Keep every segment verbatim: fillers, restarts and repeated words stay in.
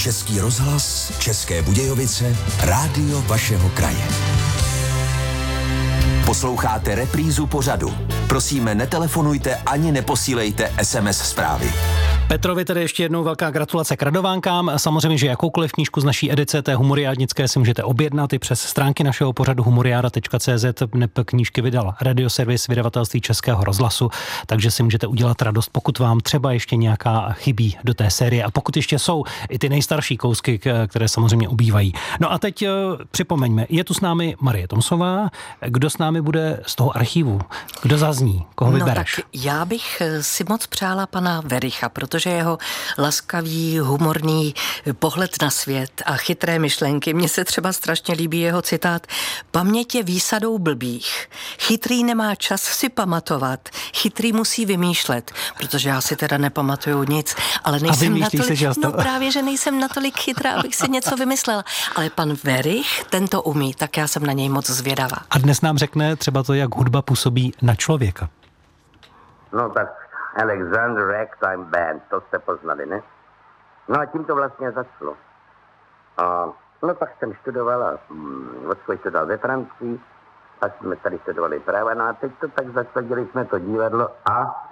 Český rozhlas, České Budějovice, rádio vašeho kraje. Posloucháte reprízu pořadu. Prosíme, netelefonujte ani neposílejte es em es zprávy. Petrovi tedy ještě jednou velká gratulace k radovánkám. Samozřejmě, že jakoukoliv knížku z naší edice té humoriádnické si můžete objednat i přes stránky našeho pořadu humoriáda tečka cé zet. Knížky vydal Radioservis vydavatelství Českého rozhlasu, takže si můžete udělat radost, pokud vám třeba ještě nějaká chybí do té série a pokud ještě jsou i ty nejstarší kousky, které samozřejmě ubývají. No a teď připomeňme, je tu s námi Marie Tomsová. Kdo s námi bude z toho archivu? Kdo zazní? Koho vybereš? No tak já bych si moc přála pana Wericha, protože jeho laskavý, humorný pohled na svět a chytré myšlenky. Mně se třeba strašně líbí jeho citát: paměť je výsadou blbých. Chytrý nemá čas si pamatovat, chytrý musí vymýšlet, protože já si teda nepamatuju nic, ale nejsem natolik, no právě, že nejsem natolik chytrá, abych si něco vymyslela. Ale pan Werich ten to umí, tak já jsem na něj moc zvědavá. A dnes nám řekne třeba to, jak hudba působí na člověka. No tak Alexander Ragtime Band, to jste poznali, ne? No a tím to vlastně začalo. A no pak jsem študovala, hm, odkud studoval ve Francii, pak jsme tady studovali práva, no a teď to tak zasadili jsme to divadlo a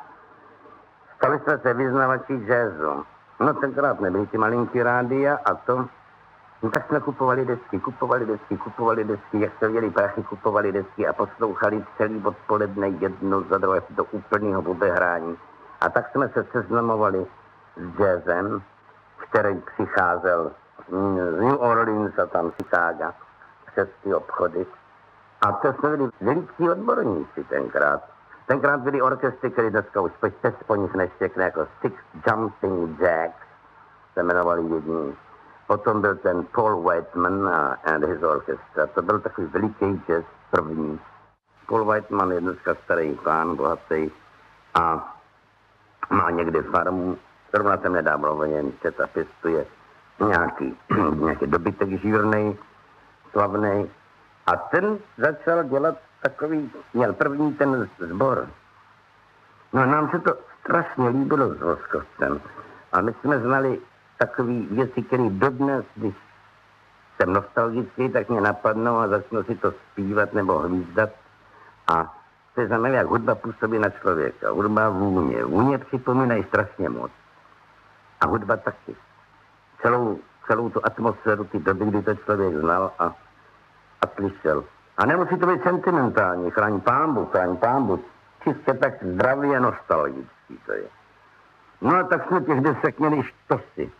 stali jsme se vyznavači jazzu. No tenkrát nebyly ty malinký rádia a to, no tak jsme kupovali desky, kupovali desky, kupovali desky, jak se viděli prachy, kupovali desky a poslouchali celý odpoledne jednu za druhé do úplného obehrání. A tak jsme se seznamovali s jazzem, který přicházel z New Orleans a tam Chicago přes ty obchody. A to jsme byli veliký odborníci tenkrát. Tenkrát byli orchestry, které dneska už počte po nich neštěkne, jako Six Jumping Jacks se jmenovali jedni. Potom byl ten Paul Whiteman and his orchestra. To byl takový veliký jazz první. Paul Whiteman je dneska starý pán, bohatý a má někde farmu. Zrovna jsem nedávno o něm čet a pěstuje nějaký, nějaký dobytek žírnej, slavnej. A ten začal dělat takový, měl první ten sbor. No a nám se to strašně líbilo s Voskovcem. A my jsme znali takový věci, které dodnes, když jsem nostalgický, tak mě napadnou a začnu si to zpívat nebo hvízdat. A to znamená, jak hudba působí na člověka. Hudba vůně. Vůně připomínají strašně moc. A hudba taky. Celou, celou tu atmosféru ty doby, kdy to člověk znal a, a slyšel. A nemusí to být sentimentální. Chraň pámbu, chraň pámbu. Čistě tak zdravý a nostalgický to je. No a tak jsme těch desek měli štosy.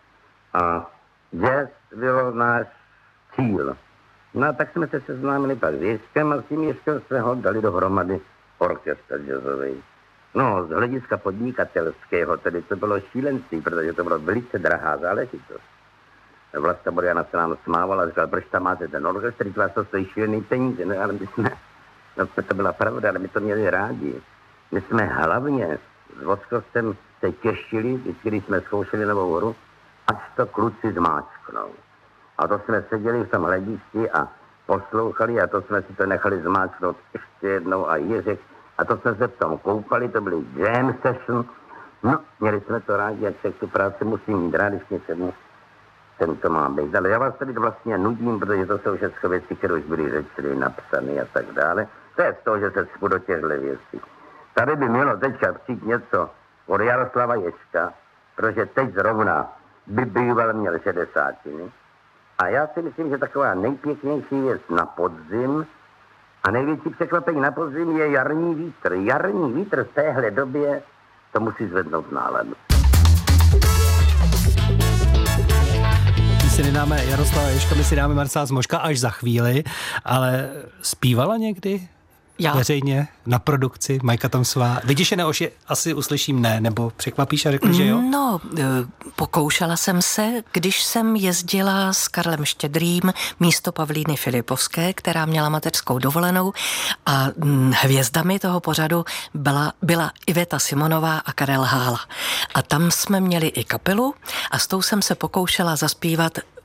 A jazz byl náš cíl. No a tak jsme se seznámili pak s Ježkem a s tím Ježkem jsme ho dali dohromady orchestr jazzový. No, z hlediska podnikatelského, tedy to bylo šílenství, protože to bylo velice drahá záležitost. Vlasta Boriana se nám smávala a říkala, proč tam máte ten orchestr, to vás to stojí šílený peníze. No ale my jsme, no to byla pravda, ale my to měli rádi. My jsme hlavně s Voskovcem se těšili, když jsme zkoušeli Novou horu, až to kluci zmáčknou. A to jsme seděli v tom hledišti a poslouchali a to jsme si to nechali zmáčknout ještě jednou a Jiřek. A to jsme se v tom koupali, to byly jam session. No, měli jsme to rádi, jak se tu práci musí mít rád, když něčemu ten to má být. Ale já vás tady vlastně nudím, protože to jsou všechno věci, které už byly řečeny, napsané a tak dále. To je z toho, že se cpu do těchto věcí. Tady by mělo teďka přijít něco od Jaroslava Ježka, protože teď zrovna by býval měl šedesátiny. A já si myslím, že taková nejpěknější věc na podzim a největší překvapení na podzim je jarní vítr. Jarní vítr v téhle době to musí zvednout náladu. My si nedáme Jaroslava Ježka, my si dáme Marcela Zmoška až za chvíli, ale zpívala někdy? Já. Veřejně, na produkci, Majka Tomsová. Vyděšené oči asi uslyším ne, nebo překvapíš a řekl, že jo? No, pokoušela jsem se, když jsem jezdila s Karlem Štědrým místo Pavlíny Filipovské, která měla mateřskou dovolenou a hvězdami toho pořadu byla, byla Iveta Simonová a Karel Hála. A tam jsme měli i kapelu a s tou jsem se pokoušela zaspívat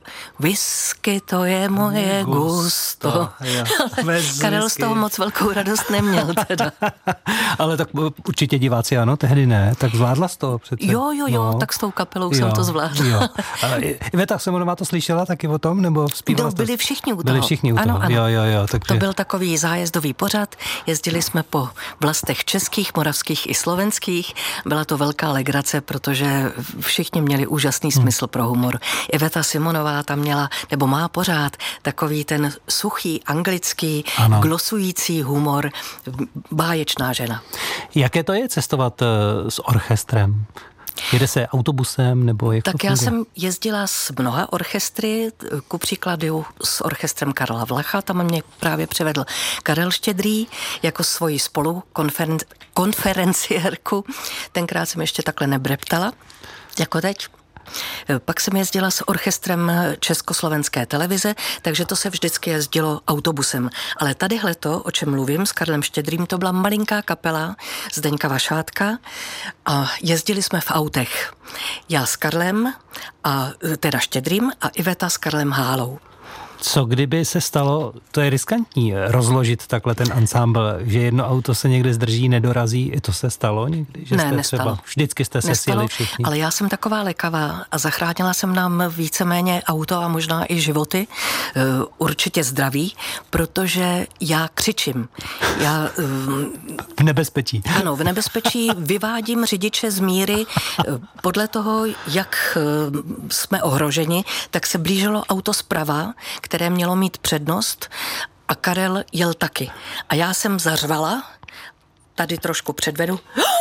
whisky to je moje gusto. Karel z toho moc velkou radost neměl teda. Ale tak určitě diváci ano, tehdy ne, tak zvládla jsi to přece. Jo, jo, jo, no. tak s tou kapelou jo, jsem to zvládla. Jo. Iveta Simonová to slyšela taky o tom, nebo zpívala? No, byli všichni u toho. Byli všichni u toho, ano, ano. Jo, jo, jo. Takže... To byl takový zájezdový pořad, jezdili jsme po vlastech českých, moravských i slovenských. Byla to velká legrace, protože všichni měli úžasný smysl pro humor. Iveta Simonová tam měla, nebo má pořád, takový ten suchý, anglický, ano. glosující humor, báječná žena. Jaké to je cestovat uh, s orchestrem? Jede se autobusem nebo jak Tak to já funguje? jsem jezdila s mnoha orchestry, ku příkladu s orchestrem Karla Vlacha, tam mě právě přivedl Karel Štědrý jako svoji spolu konferen- konferenciérku. Tenkrát jsem ještě takhle nebreptala, jako teď. Pak jsem jezdila s orchestrem Československé televize, takže to se vždycky jezdilo autobusem. Ale tadyhleto, o čem mluvím, s Karlem Štědrým, to byla malinká kapela Zdeňka Vašátka a jezdili jsme v autech. Já s Karlem, a teda Štědrým a Iveta s Karlem Hálou. Co kdyby se stalo, to je riskantní, rozložit takhle ten ansámbl, že jedno auto se někde zdrží, nedorazí, i to se stalo někdy? Že ne, jste nestalo. Třeba, vždycky jste se nestalo, sjeli všichni. Ale já jsem taková lekavá a zachránila jsem nám víceméně auto a možná i životy, určitě zdraví, protože já křičím. Já, v nebezpečí. Ano, v nebezpečí vyvádím řidiče z míry podle toho, jak jsme ohroženi, tak se blížilo auto zprava, které mělo mít přednost a Karel jel taky. A já jsem zařvala, tady trošku předvedu,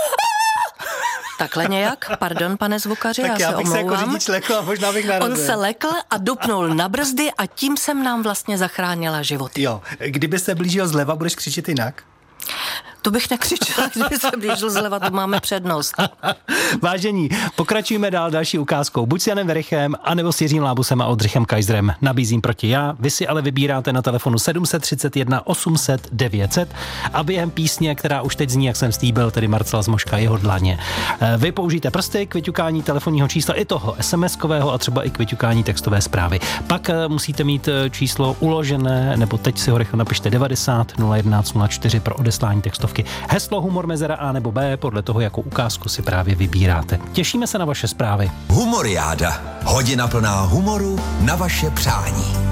takhle nějak, pardon, pane zvukaři, tak já, já se bych omlouvám. se jako řidič lekl a možná bych narazil. On se lekl a dupnul na brzdy a tím jsem nám vlastně zachránila život. Jo, kdyby se blížil zleva, budeš křičet jinak? To bych nekřičela, kdyby se blížil zleva, to máme přednost. Vážení, pokračujeme dál další ukázkou. Buď s Janem Verichem, anebo s Jiřím Lábusem a Oldřichem Kaiserem. Nabízím proti já. Vy si ale vybíráte na telefonu sedm set třicet jedna osm set devět set a během písně, která už teď zní, jak jsem slíbil, tedy Marcela Zmoška, jeho dlaně. Vy použijte prsty k vyťukání telefonního čísla i toho es em eskového a třeba i k vyťukání textové zprávy. Pak musíte mít číslo uložené, nebo teď si ho rychle napište devadesát nula jedenáct nula čtyři pro odeslání textovky. Heslo humor mezera A nebo B, podle toho, jakou ukázku si právě vybíráte. Těšíme se na vaše zprávy. Humoriáda. Hodina plná humoru na vaše přání.